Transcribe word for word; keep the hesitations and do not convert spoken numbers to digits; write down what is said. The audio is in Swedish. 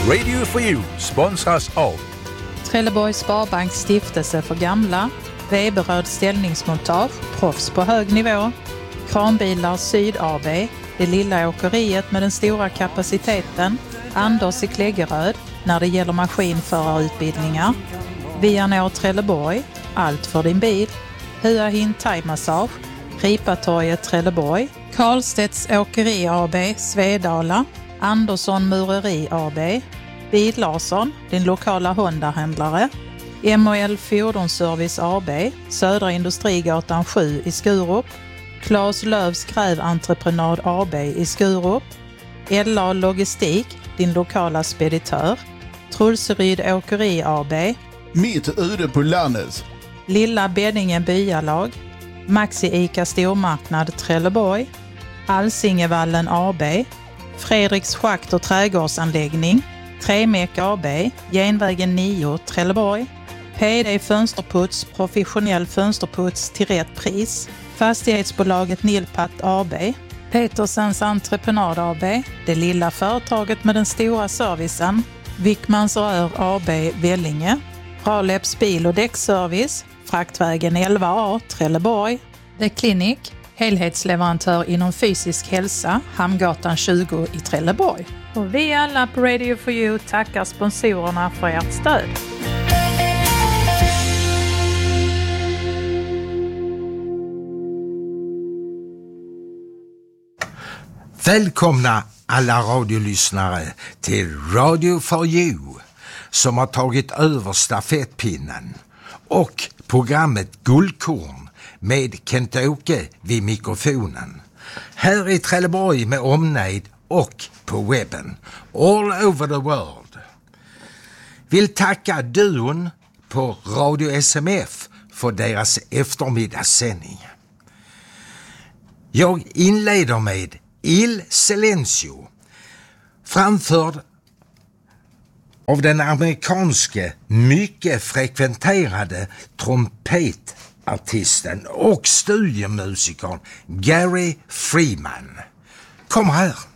Radio for You sponsras av Trelleborgs Sparbanks stiftelse för gamla, Weberöd ställningsmontage, proffs på hög nivå, Kranbilar Syd A B, det lilla åkeriet med den stora kapaciteten, Anders i Kläggeröd när det gäller maskinförarutbildningar, Vianor Trelleborg, allt för din bil, Hua Hin Thai-massage, Ripatorget Trelleborg, Karlstedts Åkeri A B, Svedala, Andersson Mureri A B, Bil Larsson, din lokala Honda-händlare, M och L Fordonsservice A B, Södra Industrigatan sju i Skurup, Claes Lövs Gräventreprenad A B i Skurup, L A Logistik, din lokala speditör, Trulseryd Åkeri A B, Mitt ute på landet, Lilla Beddingen Byalag, Maxi Ica Stormarknad Trelleborg, Alsingevallen A B, Fredriks Schakt och trädgårdsanläggning, Tremek A B, Genvägen nio Trelleborg, P D Fönsterputs, professionell fönsterputs till rätt pris, Fastighetsbolaget Nilpat A B, Petersens Entreprenad A B, det lilla företaget med den stora servicen, Wickmans Rör A B Vellinge, Raleps bil- och däckservice, Fraktvägen elva A Trelleborg, The Clinic, helhetsleverantör inom fysisk hälsa, Hamngatan tjugo i Trelleborg. Och vi alla på Radio for You tackar sponsorerna för ert stöd. Välkomna alla radiolyssnare till Radio for You som har tagit över stafettpinnen och programmet Guldkorn med Kent-Åke vid mikrofonen. Här i Trelleborg med omnejd och på webben. All over the world. Vill tacka duon på Radio S M F för deras eftermiddagssändning. Jag inleder med Il Silencio, framförd av den amerikanske mycket frekventerade trompetartisten och studiemusikern Gary Freeman. Kom här!